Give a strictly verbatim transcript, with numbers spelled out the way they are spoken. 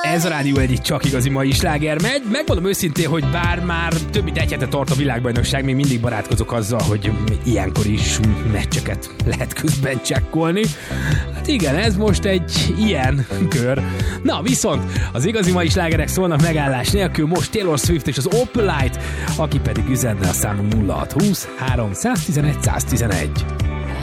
Ez a Rádió egyik csak igazi mai sláger megy. Megmondom őszintén, hogy bár már több mint egy hete tart a világbajnokság, még mindig barátkozok azzal, hogy ilyenkor is meccseket lehet közben csekkolni. Hát igen, ez most egy ilyen kör. Na viszont az igazi mai slágerek szólnak megállás nélkül, most Taylor Swift és az Opalite, aki pedig üzenne a számunk nulla hat húsz három tizenegy száz tizenegy.